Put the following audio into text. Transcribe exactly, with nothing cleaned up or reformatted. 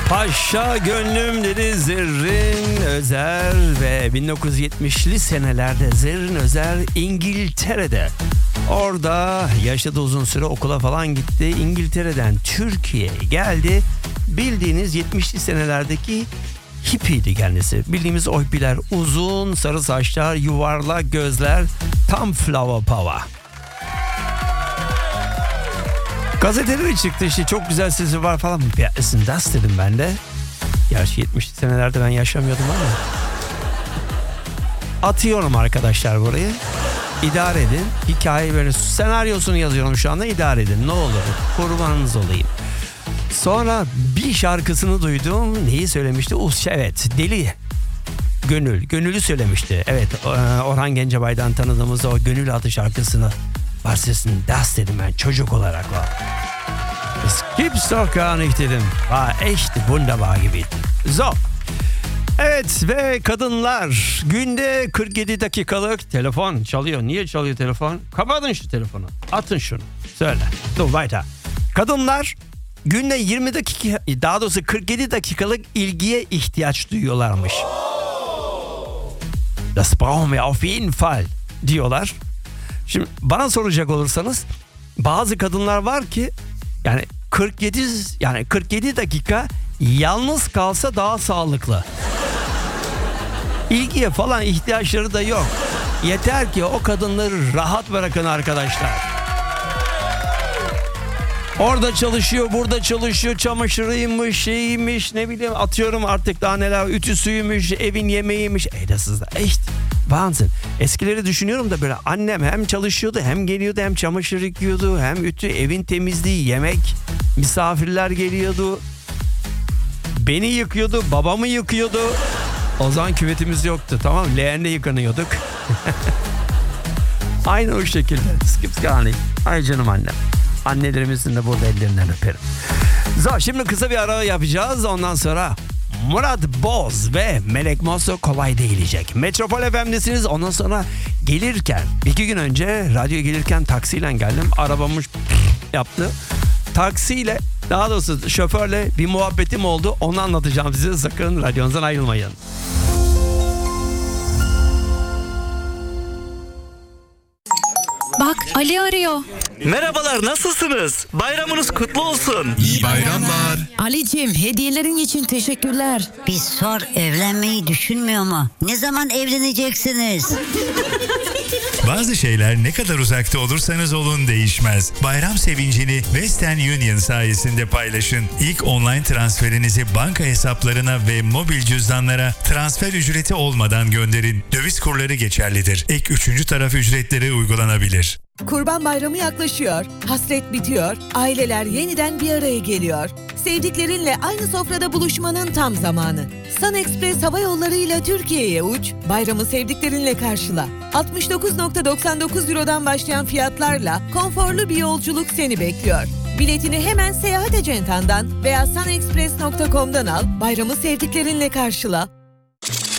Paşa gönlüm dedi Zerrin Özer ve bin dokuz yüz yetmişli senelerde Zerrin Özer İngiltere'de. Orada yaşadı, uzun süre okula falan gitti. İngiltere'den Türkiye'ye geldi. Bildiğiniz yetmişli senelerdeki hippiydi kendisi. Bildiğimiz o hippiler, uzun sarı saçlar, yuvarlak gözler, tam flower power. Gazeteleri çıktı işte, çok güzel sesi var falan. Das dedim ben de. Gerçi yetmişli senelerde ben yaşamıyordum ama. Atıyorum arkadaşlar burayı. İdare edin. Hikaye böyle senaryosunu yazıyorum şu anda, idare edin. Ne olur kurbanınız olayım. Sonra bir şarkısını duydum. Neyi söylemişti? Us, evet, Deli Gönül. Gönül'ü söylemişti. Evet, Orhan Gencebay'dan tanıdığımız o Gönül adlı şarkısını. Var sesini das dedim ben çocuk olarak var. Es gibt's doch gar nicht dedim. War echt wunderbar gibi. So. Evet ve kadınlar günde kırk yedi dakikalık telefon çalıyor. Niye çalıyor telefon? Kapatın şu telefonu. Atın şunu. Söyle. Dur weiter. Kadınlar günde yirmi dakika, daha doğrusu kırk yedi dakikalık ilgiye ihtiyaç duyuyorlarmış. Das brauchen wir auf jeden Fall diyorlar. Şimdi bana soracak olursanız bazı kadınlar var ki yani kırk yedi yani kırk yedi dakika yalnız kalsa daha sağlıklı. İlgiye falan ihtiyaçları da yok. Yeter ki o kadınları rahat bırakın arkadaşlar. Orada çalışıyor, burada çalışıyor, çamaşırıymış, şeyiymiş, ne bileyim atıyorum artık daha neler, ütüsüymüş, evin yemeğiymiş. Ey das ist echt Wahnsinn. Eskileri düşünüyorum da böyle annem hem çalışıyordu, hem geliyordu, hem çamaşır yıkıyordu, hem ütü, evin temizliği, yemek, misafirler geliyordu. Beni yıkıyordu, babamı yıkıyordu. O zaman küvetimiz yoktu, tamam mı? Leğende yıkanıyorduk. Aynı o şekilde. Skips gar nicht. Ay canım annem. Annelerimizin de burada ellerinden öperim. So, şimdi kısa bir ara yapacağız. Ondan sonra Murat Boz ve Melek Mosso kolay değilecek. Metropol F M'desiniz. Ondan sonra gelirken, iki gün önce radyoya gelirken taksiyle geldim. Arabamı yaptı. Taksiyle, daha doğrusu şoförle bir muhabbetim oldu. Onu anlatacağım size. Sakın radyonuzdan ayrılmayın. Bak, Ali arıyor. Merhabalar, nasılsınız? Bayramınız kutlu olsun. İyi bayramlar. Ali'ciğim, hediyelerin için teşekkürler. Bir sor, evlenmeyi düşünmüyor mu? Ne zaman evleneceksiniz? Bazı şeyler ne kadar uzakta olursanız olun değişmez. Bayram sevincini Western Union sayesinde paylaşın. İlk online transferinizi banka hesaplarına ve mobil cüzdanlara transfer ücreti olmadan gönderin. Döviz kurları geçerlidir. Ek üçüncü taraf ücretleri uygulanabilir. Kurban Bayramı yaklaşıyor. Hasret bitiyor. Aileler yeniden bir araya geliyor. Sevdiklerinle aynı sofrada buluşmanın tam zamanı. Sun Express Hava Yolları ile Türkiye'ye uç, bayramı sevdiklerinle karşıla. altmış dokuz virgül doksan dokuz Euro'dan başlayan fiyatlarla konforlu bir yolculuk seni bekliyor. Biletini hemen Seyahat Acentan'dan veya sunexpress nokta com'dan al, bayramı sevdiklerinle karşıla.